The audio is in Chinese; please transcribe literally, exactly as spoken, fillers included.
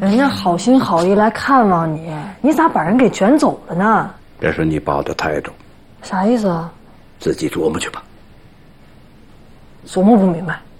人家好心好意来看望你，你咋把人给卷走了呢？ 这是你抱的态度。 啥意思啊？ 自己琢磨去吧。 琢磨不明白。